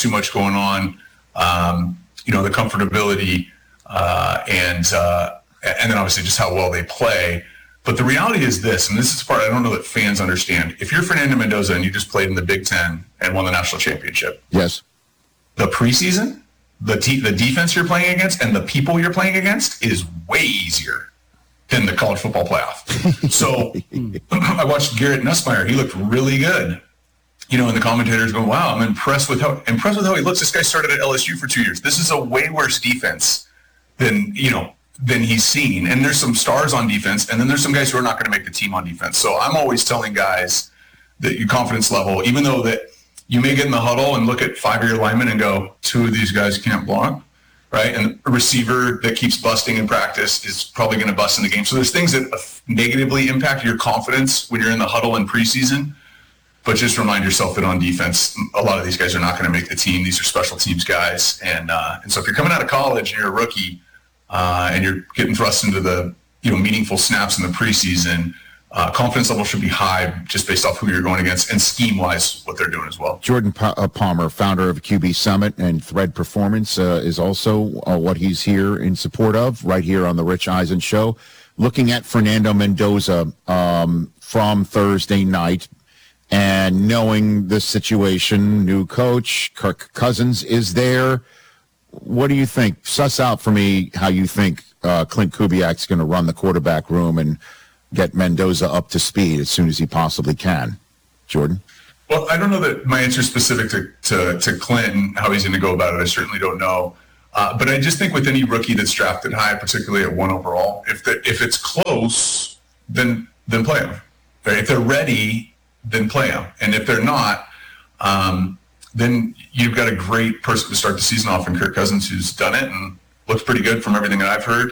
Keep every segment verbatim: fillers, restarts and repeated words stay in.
too much going on, um, you know, the comfortability, uh, and uh, and then obviously just how well they play. But the reality is this, and this is the part I don't know that fans understand. If you're Fernando Mendoza and you just played in the Big Ten and won the national championship, yes, the preseason, the te- the defense you're playing against and the people you're playing against is way easier than the college football playoff. So I watched Garrett Nussmeier. He looked really good. You know, and the commentators going, wow, I'm impressed with how impressed with how he looks. This guy started at L S U for two years. This is a way worse defense than, you know, than he's seen. And there's some stars on defense, and then there's some guys who are not going to make the team on defense. So I'm always telling guys that your confidence level, even though that you may get in the huddle and look at five-year linemen and go, two of these guys can't block, right? And a receiver that keeps busting in practice is probably going to bust in the game. So there's things that negatively impact your confidence when you're in the huddle in preseason. But just remind yourself that on defense, a lot of these guys are not going to make the team. These are special teams guys. And uh, and so if you're coming out of college and you're a rookie uh, and you're getting thrust into the, you know, meaningful snaps in the preseason, Uh, confidence level should be high just based off who you're going against and scheme-wise what they're doing as well. Jordan pa- uh, Palmer, founder of Q B Summit and Thread Performance, uh, is also uh, what he's here in support of right here on the Rich Eisen Show. Looking at Fernando Mendoza um, from Thursday night and knowing the situation, new coach, Kirk Cousins is there. What do you think? Suss out for me how you think uh, Clint Kubiak's going to run the quarterback room and get Mendoza up to speed as soon as he possibly can. Jordan? Well, I don't know that my answer is specific to, to, to Clinton, how he's going to go about it. I certainly don't know. Uh, but I just think with any rookie that's drafted high, particularly at one overall, if the, if it's close, then then play them. Right? If they're ready, then play them. And if they're not, um, then you've got a great person to start the season off in Kirk Cousins, who's done it and looks pretty good from everything that I've heard.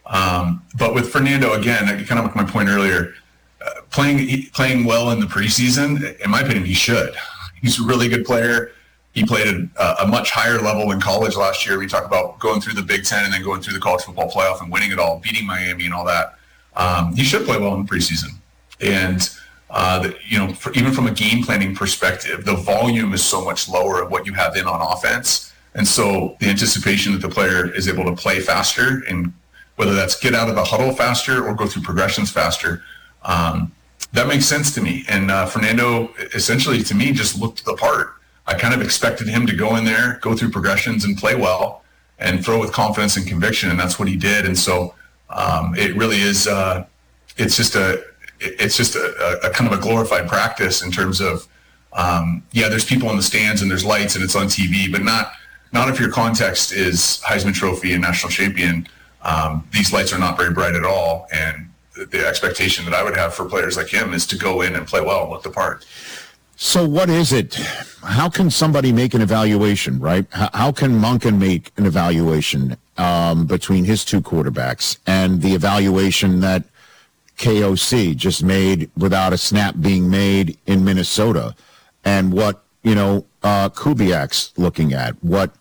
Um, but with Fernando, again, kind of like my point earlier, uh, playing playing well in the preseason, in my opinion, he should. He's a really good player. He played at a, a much higher level in college last year. We talk about going through the Big Ten and then going through the college football playoff and winning it all, beating Miami and all that. Um, he should play well in the preseason. And, uh, the, you know, for, even from a game planning perspective, the volume is so much lower of what you have in on offense. And so the anticipation that the player is able to play faster, and whether that's get out of the huddle faster or go through progressions faster, um, that makes sense to me. And uh, Fernando, essentially, to me, just looked the part. I kind of expected him to go in there, go through progressions and play well and throw with confidence and conviction, and that's what he did. And so um, it really is, uh, it's just a, it's just a, a kind of a glorified practice in terms of, um, yeah, there's people in the stands and there's lights and it's on T V, but not, not if your context is Heisman Trophy and national champion. Um, these lights are not very bright at all, and the, the expectation that I would have for players like him is to go in and play well and look the part. So what is it? How can somebody make an evaluation, right? How, how can Monken make an evaluation um, between his two quarterbacks and the evaluation that K O C just made without a snap being made in Minnesota, and what, you know, uh, Kubiak's looking at, what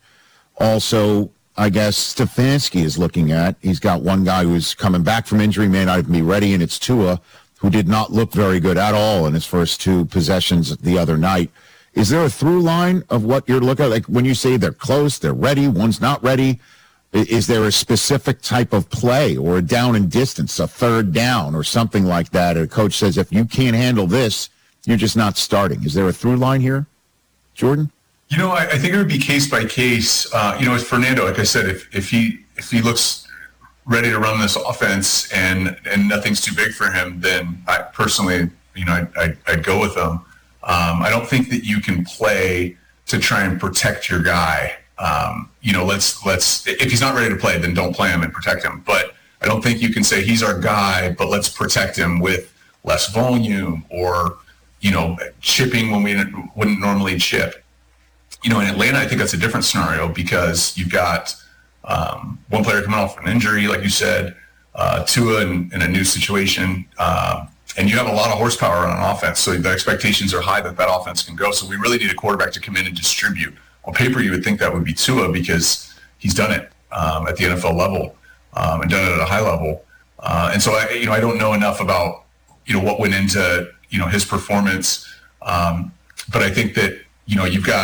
also I guess Stefanski is looking at? He's got one guy who's coming back from injury, may not even be ready, and it's Tua, who did not look very good at all in his first two possessions the other night. Is there a through line of what you're looking at? Like when you say they're close, they're ready, one's not ready, is there a specific type of play or a down and distance, a third down or something like that? A coach says, if you can't handle this, you're just not starting. Is there a through line here, Jordan? You know, I, I think it would be case by case. Uh, you know, with Fernando, like I said, if, if he if he looks ready to run this offense and and nothing's too big for him, then I personally, you know, I'd, I'd, I'd go with him. Um, I don't think that you can play to try and protect your guy. Um, you know, let's let's if he's not ready to play, then don't play him and protect him. But I don't think you can say he's our guy, but let's protect him with less volume or, you know, chipping when we wouldn't normally chip. You know, in Atlanta, I think that's a different scenario because you've got um, one player coming off an injury, like you said, uh, Tua in, in a new situation, uh, and you have a lot of horsepower on offense. So the expectations are high that that offense can go. So we really need a quarterback to come in and distribute. On paper, you would think that would be Tua because he's done it um, at the N F L level um, and done it at a high level. Uh, and so I, you know, I don't know enough about you know what went into you know his performance, um, but I think that you know you've got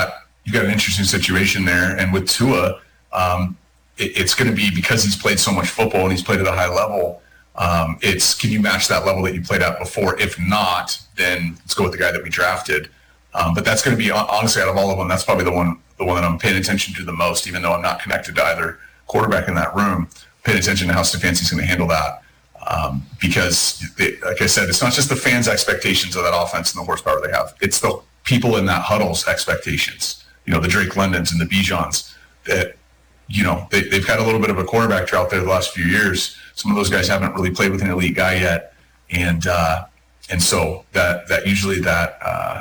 you've got an interesting situation there. And with Tua, um, it, it's going to be because he's played so much football and he's played at a high level. Um, it's can you match that level that you played at before? If not, then let's go with the guy that we drafted. Um, but that's going to be honestly out of all of them, that's probably the one the one that I'm paying attention to the most, even though I'm not connected to either quarterback in that room. Paying attention to how Stefanski's going to handle that. Um, because, they, like I said, it's not just the fans' expectations of that offense and the horsepower they have. It's the people in that huddle's expectations. You know, the Drake Londons and the Bijans that, you know, they, they've had a little bit of a quarterback drought there the last few years. Some of those guys haven't really played with an elite guy yet. And uh, and so that that usually that uh,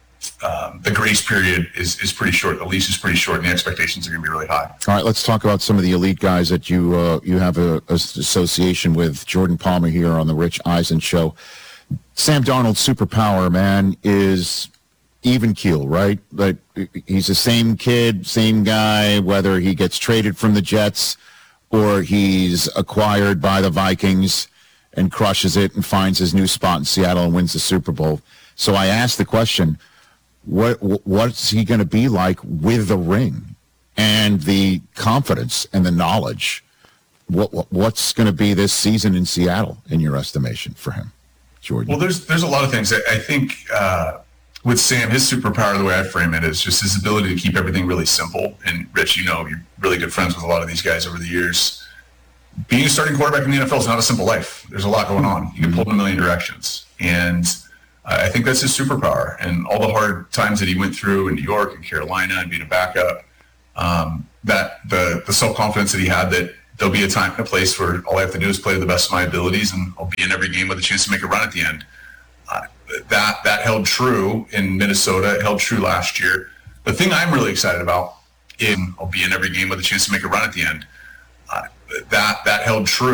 um, the grace period is, is pretty short. The leash is pretty short, and the expectations are going to be really high. All right, let's talk about some of the elite guys that you uh, you have a, a association with. Jordan Palmer here on the Rich Eisen Show. Sam Darnold's superpower, man, is even keel, right? Like he's the same kid, same guy, whether he gets traded from the Jets or he's acquired by the Vikings and crushes it and finds his new spot in Seattle and wins the Super Bowl. So I asked the question, what what's he going to be like with the ring and the confidence and the knowledge? What, what what's going to be this season in Seattle in your estimation for him, Jordan? Well, there's there's a lot of things. I, I think uh, with Sam, his superpower, the way I frame it, is just his ability to keep everything really simple. And Rich, you know, you're really good friends with a lot of these guys over the years. Being a starting quarterback in the N F L is not a simple life. There's a lot going on. You can pull in a million directions. And I think that's his superpower. And all the hard times that he went through in New York and Carolina and being a backup, um, that the, the self-confidence that he had that there'll be a time and a place where all I have to do is play to the best of my abilities and I'll be in every game with a chance to make a run at the end. Uh, that that held true in Minnesota. It held true last year. The thing I'm really excited about is I'll be in every game with a chance to make a run at the end. Uh, that that held true.